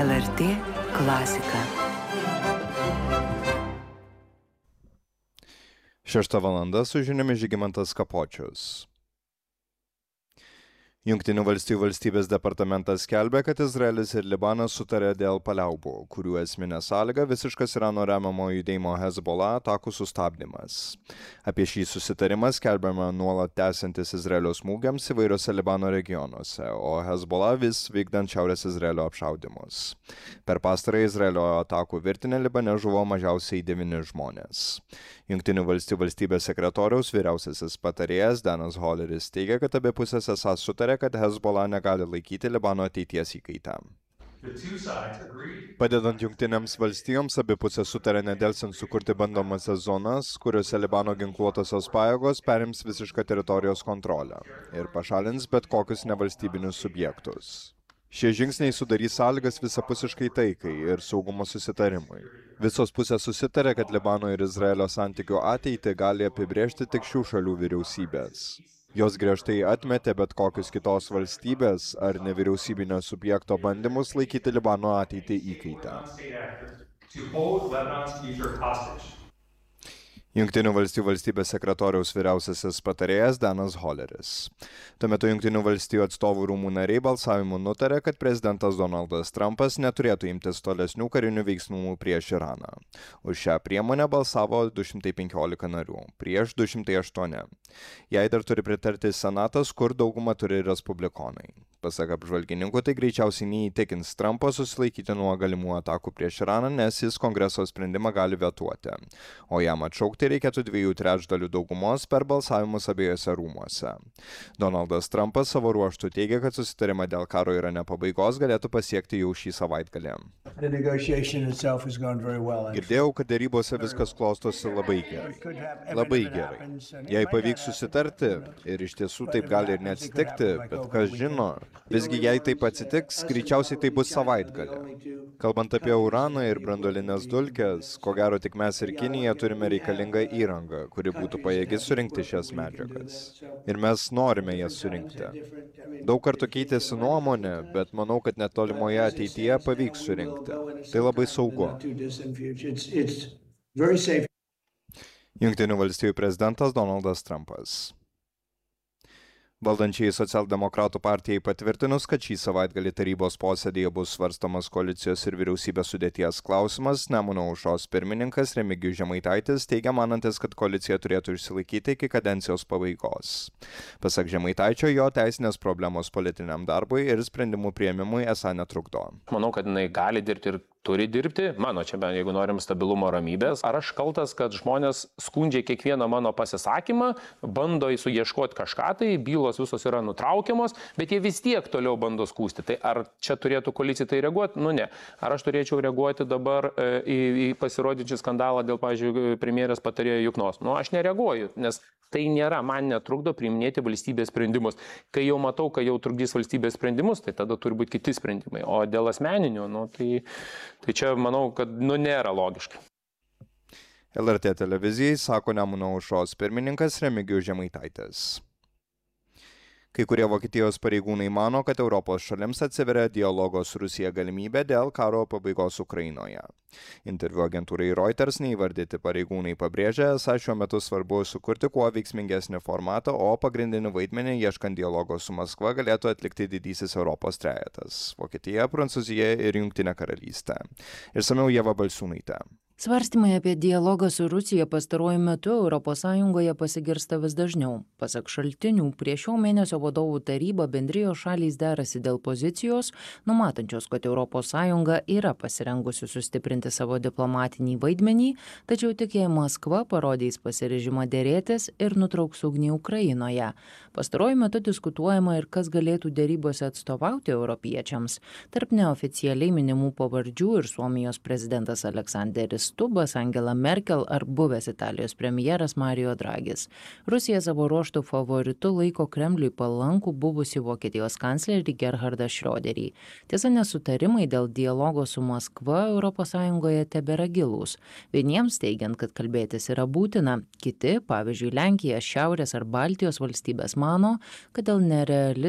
LRT klasika. 6:00 su žiniomis Žygimantas Kapočius. Jungtinių valstijų valstybės departamentas skelbia, kad Izraelis ir Libanas sutarė dėl paliaubų, kurių esminė sąlyga visiškas Irano remiamo judėjimo Hezbollah atakų sustabdymas. Apie šį susitarimą skelbiama nuolat tęsiantis Izraelio smūgiams įvairiose Libano regionuose, o Hezbollah vis vykdant Šiaurės Izraelio apšaudymus. Per pastarąjį Izraelio atakų virtinę Libane žuvo mažiausiai 9 žmonės. Jungtinių valstijų valstybės sekretoriaus vyriausiasis patarėjas Danas Holeris teigia, kad abi pusės esą sutarė, kad Hezbollah negali laikyti Libano ateities įkaitę. Padedant Jungtinėms valstijoms, abi pusės sutarė nedelsiant sukurti bandomasias zonas, kuriuose Libano ginkluotosios pajėgos perims visišką teritorijos kontrolę ir pašalins bet kokius nevalstybinius subjektus. Šie žingsniai sudarys sąlygas visapusiškai taikai ir saugumo susitarimui. Visos pusės susitarė, kad Libano ir Izraelio santykių ateitį gali apibrėžti tik šių šalių vyriausybės. Jos griežtai atmetė bet kokius kitos valstybės ar nevyriausybinio subjekto bandymus laikyti Libano ateitį įkaitę. Jungtinių valstijų valstybės sekretoriaus vyriausiasis patarėjas Danas Holeris. Tuo metu Jungtinių valstijų atstovų rūmų nariai balsavimu nutarė, kad prezidentas Donaldas Trumpas neturėtų imtis tolesnių karinių veiksmų prieš Iraną. Už šią priemonę balsavo 215 narių, prieš 208. Jai dar turi pritarti Senatas, kur daugumą turi respublikonai. Pasak apžvalgininkų, tai greičiausiai neįtikins Trumpo susilaikyti nuo galimų atakų prieš Iraną, nes jis Kongreso sprendimą gali vetuoti, o jam atšaukti reikėtų 2/3 daugumos per balsavimus abiejose rūmuose. Donaldas Trumpas savo ruožtu teigia, kad susitarimą dėl karo Irane pabaigos galėtų pasiekti jau šį savaitgalį. Girdėjau, kad dėrybose viskas klostosi labai gerai. Labai gerai. Jei pavyks susitarti, ir iš tiesų taip gali ir neatsitikti, bet kas žino, visgi jei taip atsitiks, greičiausiai tai bus savaitgalį. Kalbant apie uraną ir branduolinės dulkes, ko gero tik mes ir Kinija turime reikalingą įrangą, kuri būtų pajėgi surinkti šias medžiagas. Ir mes norime jas surinkti. Daug kartų keitėsi nuomonė, bet manau, kad netolimoje ateityje pavyks surinkti. Tai labai saugu. Jungtinių valstijų prezidentas Donaldas Trumpas. Valdančiai socialdemokratų partijai patvirtinus, kad šį savaitgalį tarybos posėdėje bus svarstomas koalicijos ir vyriausybės sudėties klausimas, Nemuno aušros pirmininkas Remigijus Žemaitaitis teigia manantis, kad koalicija turėtų išsilaikyti iki kadencijos pabaigos. Pasak Žemaitaičio, jo teisinės problemos politiniam darbui ir sprendimų priėmimui esą netrukdo. Manau, kad jinai gali dirbti ir turi dirbti, mano čia, jeigu norim stabilumo ramybės. Ar aš kaltas, kad žmonės skundžia kiekvieną mano pasisakymą, bando suieškoti kažką, tai bylos visos yra nutraukiamos, bet jie vis tiek toliau bando skųsti. Tai ar čia turėtų koalicija tai reaguoti? Nu ne. Ar aš turėčiau reaguoti dabar į pasirodžiusią skandalą dėl, pavyzdžiui, premjerės patarėjo Juknos? Nu, aš nereaguoju, nes tai nėra, man netrukdo priiminėti valstybės sprendimus. Kai jau matau, kad jau trukdys valstybės sprendimus, tai tada turi būti kiti sprendimai. O dėl asmeninių, tai čia manau, kad nėra logiška. LRT televizijai sako Nemuno aušros pirmininkas Remigijus Žemaitaitis. Kai kurie Vokietijos pareigūnai mano, kad Europos šalims atsiveria dialogo su Rusija galimybė dėl karo pabaigos Ukrainoje. Interviu agentūrai Reuters neįvardyti pareigūnai pabrėžia, esą šiuo metu svarbu sukurti kuo veiksmingesnį formatą, o pagrindinį vaidmenį ieškant dialogo su Maskva galėtų atlikti didysis Europos trejetas – Vokietija, Prancūzija ir Jungtinė karalystė. Išsamiau Ieva Balsiūnaitė. Svarstymai apie dialogą su Rusija pastaruoju metu ES pasigirsta vis dažniau. Pasak šaltinių, prie šio mėnesio vadovų taryba bendrijos šalys derasi dėl pozicijos, numatančios, kad ES yra pasirengusi sustiprinti savo diplomatinį vaidmenį, tačiau tik jei Maskva parodys pasiryžimą dėrėtis ir nutrauks ugnį Ukrainoje. Pastaruoju metu diskutuojama ir kas galėtų dėrybose atstovauti europiečiams. Tarp neoficialiai minimų pavardžių ir Suomijos prezidentas Aleksanderis Stubbas, Angela Merkel ar buvęs Italijos premjeras Mario Dragis. Rusija savo ruožtų favoritu laiko Kremliui palankų buvusį Vokietijos kanclerį Gerhardą Schröderį. Tiesa, nesutarimai dėl dialogo su Maskva ES tebėra gilūs. Vieniems teigiant, kad kalbėtis yra būtina, kiti, pavyzdžiui Lenkija, Šiaurės ar Baltijos valstybės mano, kad dėl nereali